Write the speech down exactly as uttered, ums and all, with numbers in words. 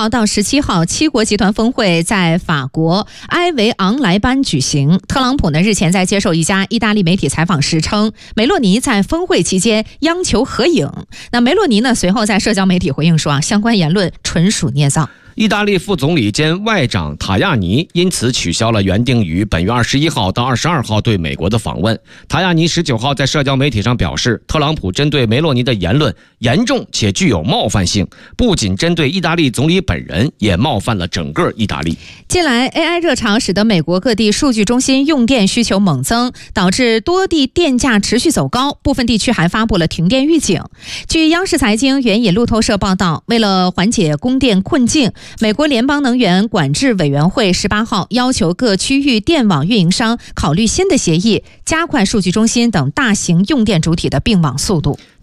号到十七号，七国集团峰会在法国埃维昂莱班举行。特朗普呢日前在接受一家意大利媒体采访时称，梅洛尼在峰会期间央求合影。那梅洛尼呢随后在社交媒体回应说啊，相关言论纯属捏造。 意大利副总理兼外长塔亚尼因此取消了原定于本月二十一号到二十二号对美国的访问。塔亚尼十九号在社交媒体上表示，特朗普针对梅洛尼的言论严重且具有冒犯性，不仅针对意大利总理本人，也冒犯了整个意大利。 近来 A I 热潮使得美国各地数据中心用电需求猛增，导致多地电价持续走高，部分地区还发布了停电预警。据央视财经援引路透社报道，为了缓解供电困境，美国联邦能源管制委员会十八号要求各区域电网运营商考虑新的协议，加快数据中心等大型用电主体的并网速度。